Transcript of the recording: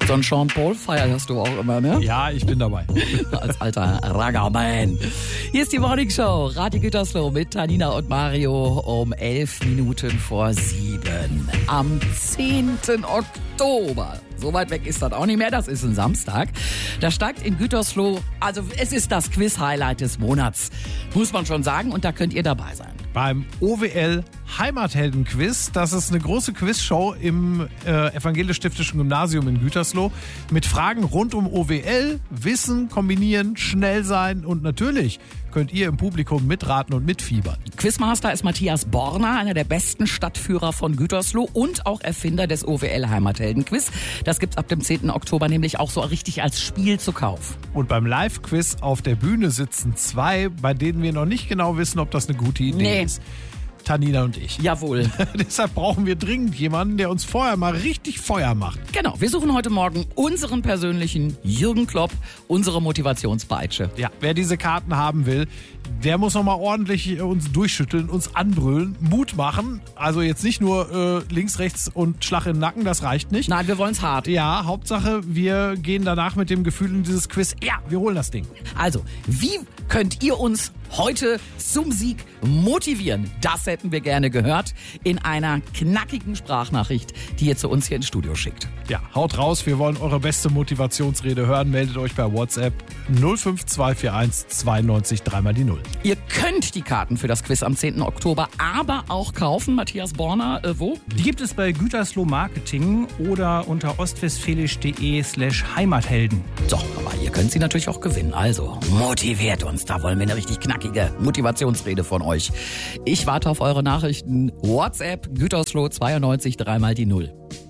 So ein Sean Paul-Feier hast du auch immer, ne? Ja, ich bin dabei. Als alter Raggerman. Hier ist die Morning Show. Radio Gütersloh mit Tanina und Mario um 11 Minuten vor 7. Am 10. Oktober. So weit weg ist das auch nicht mehr. Das ist ein Samstag. Da steigt in Gütersloh, also es ist das Quiz-Highlight des Monats. Muss man schon sagen. Und da könnt ihr dabei sein. Beim OWL Heimathelden-Quiz. Das ist eine große Quizshow im Evangelisch-Stiftischen Gymnasium in Gütersloh mit Fragen rund um OWL, Wissen, kombinieren, schnell sein und natürlich könnt ihr im Publikum mitraten und mitfiebern. Quizmaster ist Matthias Borner, einer der besten Stadtführer von Gütersloh und auch Erfinder des OWL Heimathelden-Quiz. Das gibt's ab dem 10. Oktober nämlich auch so richtig als Spiel zu kaufen. Und beim Live-Quiz auf der Bühne sitzen zwei, bei denen wir noch nicht genau wissen, ob das eine gute Idee ist. Tanina und ich. Jawohl. Deshalb brauchen wir dringend jemanden, der uns vorher mal richtig Feuer macht. Genau, wir suchen heute Morgen unseren persönlichen Jürgen Klopp, unsere Motivationspeitsche. Ja, wer diese Karten haben will, der muss noch mal ordentlich uns durchschütteln, uns anbrüllen, Mut machen. Also jetzt nicht nur links, rechts und Schlag in den Nacken, das reicht nicht. Nein, wir wollen's hart. Ja, Hauptsache, wir gehen danach mit dem Gefühl in dieses Quiz, ja, wir holen das Ding. Also, wie könnt ihr uns heute zum Sieg motivieren? Das hätten wir gerne gehört in einer knackigen Sprachnachricht, die ihr zu uns hier ins Studio schickt. Ja, haut raus, wir wollen eure beste Motivationsrede hören. Meldet euch bei WhatsApp 05241 92 3 mal die 0. Ihr könnt die Karten für das Quiz am 10. Oktober aber auch kaufen. Matthias Borner, wo? Die gibt es bei Gütersloh Marketing oder unter ostwestfälisch.de/Heimathelden. So, aber ihr könnt sie natürlich auch gewinnen. Also, motiviert uns. Da wollen wir eine richtig knackige Motivationsrede von euch. Ich warte auf eure Nachrichten. WhatsApp Gütersloh 92 3 mal die 0.